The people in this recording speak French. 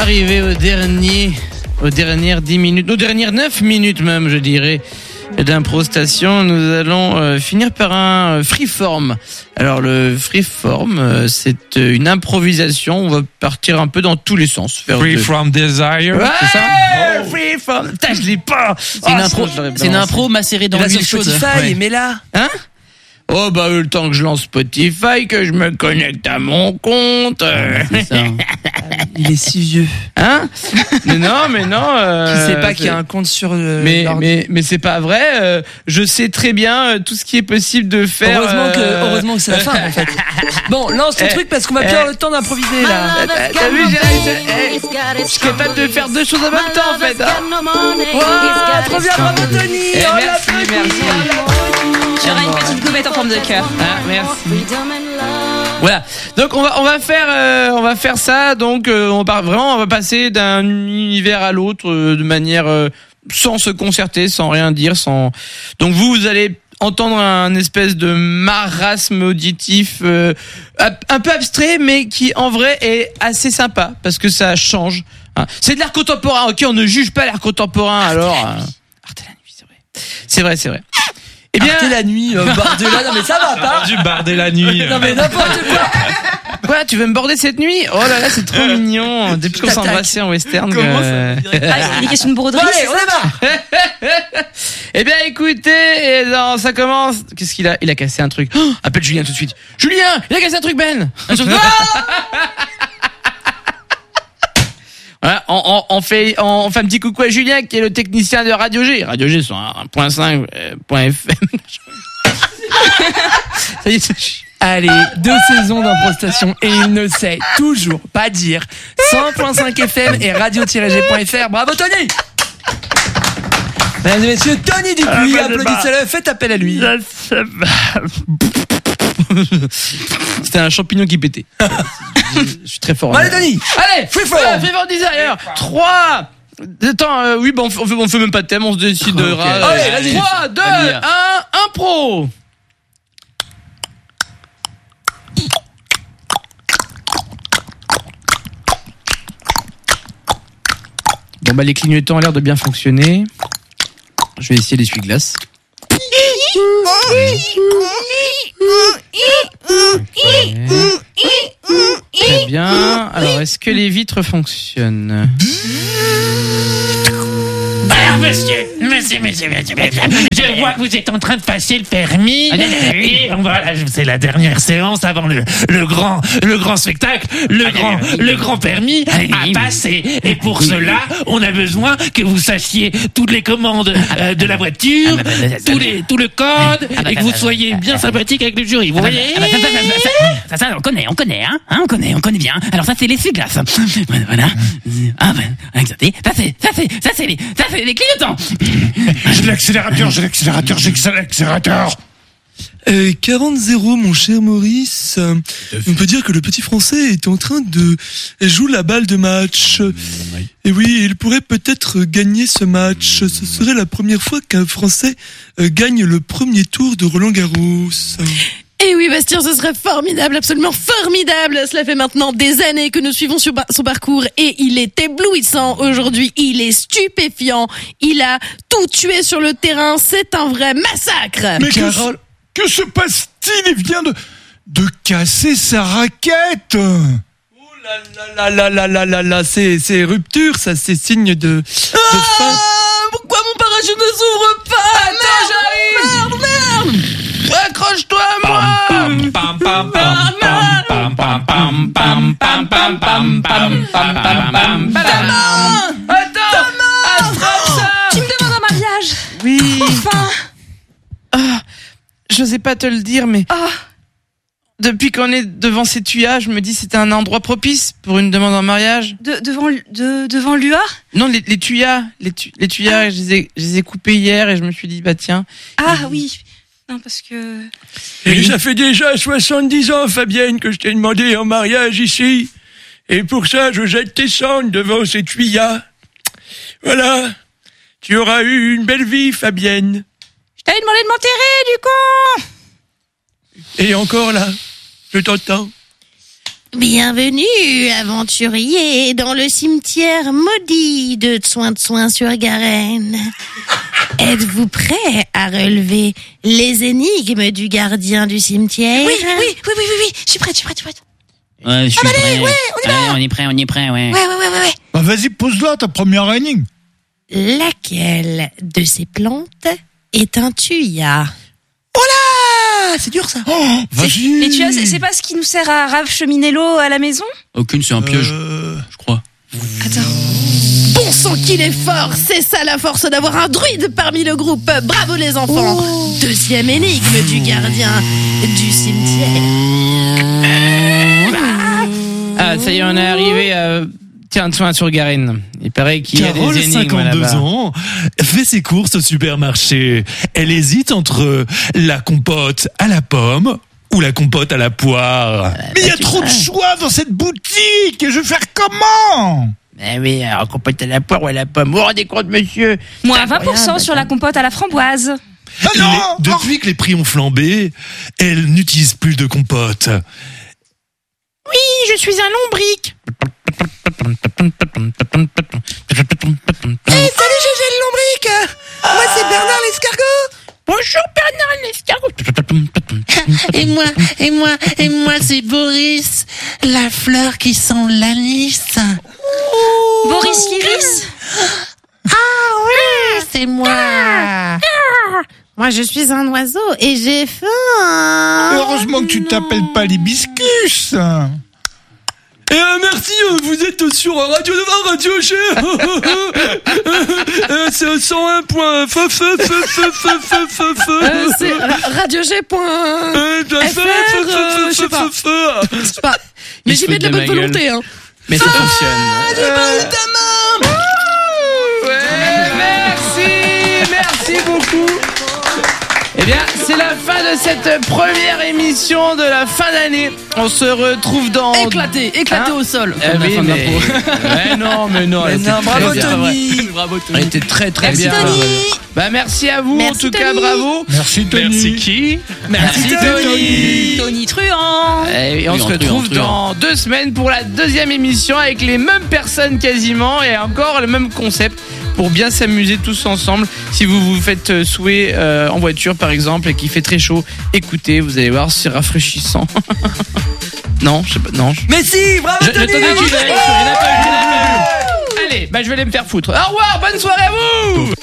arriver aux dernières 10 minutes, aux dernières 9 minutes même, je dirais, d'Impro Station. Nous allons finir par un freeform. Alors le freeform, c'est une improvisation. On va partir un peu dans tous les sens. Free from desire, ouais, c'est ça? Freeform. Putain, je l'ai pas. C'est une impro macérée dans l'huile chaude. Spotify, mais là. Hein? Oh bah le temps que je lance Spotify, que je me connecte à mon compte. C'est ça. Il est si vieux. Hein? Mais non. Tu sais pas qu'il y a un compte sur mais c'est pas vrai. Je sais très bien tout ce qui est possible de faire. Heureusement que c'est la fin en fait. Bon, lance ton truc parce qu'on va plus avoir le temps d'improviser là. T'as vu, je suis capable de faire deux choses en même temps en fait. Wow, trop bien, bravo Tony. Merci. J'aurai une petite gommette en forme de cœur. Ah, merci. Voilà. Donc on va faire ça. Donc on va passer d'un univers à l'autre de manière sans se concerter, sans rien dire, Donc vous allez entendre un espèce de marasme auditif un peu abstrait, mais qui en vrai est assez sympa parce que ça change. C'est de l'art contemporain. Ok, on ne juge pas l'art contemporain. Alors, Arte la nuit, c'est vrai. Eh bien, Arte la nuit, Bardella, non mais ça va pas. Du barder la nuit. Non mais n'importe quoi. Quoi, tu veux me border cette nuit? Oh là là, c'est trop mignon. Depuis qu'on s'embrassait en western. Comment ça Ah, des questions de broderie. Bon, allez, on démarre. Eh bien, écoutez, ça commence. Qu'est-ce qu'il a? Il a cassé un truc. Oh, appelle Julien tout de suite. Julien, il a cassé un truc, Ben. Voilà, on fait un petit coucou à Julien qui est le technicien de Radio G. Radio G sur 1.5.fm. Ça y est, Allez, 2 saisons d'improstation et il ne sait toujours pas dire 100.5 FM et radio-g.fr. Bravo Tony. Mesdames et messieurs, Tony Dupuis, applaudissez-le, faites appel à lui. C'était un champignon qui pétait. Je suis très fort. Allez Tony. Allez, Freeform Desire. 3. Attends, oui, bon, on fait même pas de thème, on se décidera. Okay. Allez, vas-y. 3, 2, 1, impro. Bon bah les clignotants ont l'air de bien fonctionner. Je vais essayer l'essuie-glace. Très bien. Alors, est-ce que les vitres fonctionnent? Alors, monsieur, je vois que vous êtes en train de passer le permis. Et voilà, c'est la dernière séance avant le grand spectacle, le grand permis à passer. Et pour cela, on a besoin que vous sachiez toutes les commandes de la voiture, tout le code, et que vous soyez bien sympathique avec le jury. Vous voyez? Ça, on connaît, hein, on connaît bien. Alors ça, c'est l'essuie-glace. Voilà. Ah ben, regardez, ça c'est les clignotants. J'ai l'accélérateur. 40-0, mon cher Maurice. On peut dire que le petit Français est en train de jouer la balle de match. Et oui, il pourrait peut-être gagner ce match. Ce serait la première fois qu'un Français gagne le premier tour de Roland-Garros. Et oui, Bastien, ce serait formidable, absolument formidable. Cela fait maintenant des années que nous suivons son parcours et il est éblouissant aujourd'hui. Il est stupéfiant. Il a tout tué sur le terrain. C'est un vrai massacre. Mais que se passe-t-il? Il vient de casser sa raquette. Oh là, c'est rupture, ça, c'est signe de fin. Pourquoi mon parachute ne s'ouvre pas? Attends, j'arrive. Merde. Accroche-toi à moi. Tu me demandes un mariage? Oui. Enfin. Je sais pas te le dire, mais depuis qu'on est devant ces tuyas, je me dis c'était un endroit propice pour une demande en mariage. Devant l'UA? Non, les tuyas, les tuyas, je les ai coupés hier et je me suis dit bah tiens. Oui. Non, parce que... Et ça fait déjà 70 ans, Fabienne, que je t'ai demandé en mariage ici. Et pour ça, je jette tes cendres devant ces tuyas. Voilà. Tu auras eu une belle vie, Fabienne. Je t'avais demandé de m'enterrer, du con. Et encore là, je t'entends. Bienvenue, aventurier, dans le cimetière maudit de Tsouin-Tsouin-sur-Garenne. Êtes-vous prêt à relever les énigmes du gardien du cimetière? Oui, je suis prête. Ouais, je suis prêt. allez, ouais, on y prêt, ouais. Ouais. Bah vas-y, pose-la ta première énigme. Laquelle de ces plantes est un thuya? Ah, c'est dur ça. Oh, vas-y. Les tuyas, c'est pas ce qui nous sert à racheminer l'eau à la maison? Aucune, c'est un piège, je crois. Attends. Bon sang qu'il est fort, c'est ça la force d'avoir un druide parmi le groupe. Bravo les enfants. Deuxième énigme du gardien du cimetière. Ah, ça y est, on est arrivé à Tsouin-sur-Garenne. Il paraît qu'il y a Carole, des énigmes 52 là-bas. ans, fait ses courses au supermarché. Elle hésite entre la compote à la pomme ou la compote à la poire. Mais il y a trop de choix dans cette boutique. Je vais faire comment? Eh oui, alors compote à la poire ou à la pomme. Vous vous rendez compte, monsieur? Moins 20% sur la compote à la framboise. Ah non. Depuis que les prix ont flambé, elle n'utilise plus de compote. Je suis un lombric. Salut GG le lombric. Moi c'est Bernard l'escargot. Bonjour Bernard l'escargot. Et moi, c'est Boris, la fleur qui sent l'anis. Boris l'iris. C'est moi. Moi je suis un oiseau et j'ai faim. Heureusement que tu t'appelles pas l'hibiscus. Merci, vous êtes sur Radio Nova, Radio G. C'est 101.fr. C'est radiog.fr. Je sais pas. Mais j'y mets de la bonne volonté, hein. Mais ça fonctionne. Merci beaucoup. Eh bien, c'est la fin de cette première émission de la fin d'année. On se retrouve dans... Éclaté au sol. Eh oui, mais non. Bravo Tony. Elle était très Merci, bien. Tony. Bah merci à vous, Merci, en tout cas, Tony. bravo. Merci Tony. Merci qui? Merci Tony. Tony Truand. Et on se retrouve dans 2 semaines pour la deuxième émission avec les mêmes personnes quasiment et encore le même concept pour bien s'amuser tous ensemble. Si vous vous faites souhaiter en voiture par exemple et qu'il fait très chaud, écoutez, vous allez voir, c'est rafraîchissant. Non, je sais pas, non. Mais si, bravo Je Tony. t'en ai dit, il y en a pas eu. Allez, bah je vais aller me faire foutre. Au revoir, bonne soirée à vous.